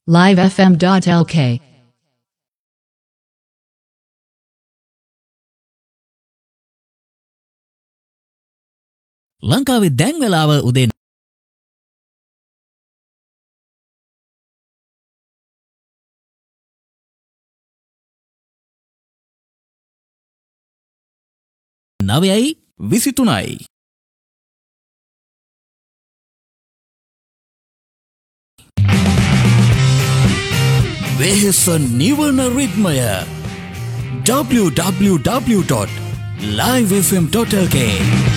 livefm.lk ලංකාවේ දැන් වෙලාව උදේ නවයයි 23යි. වෙහෙස නිවන රිද්මය www.livefm.lk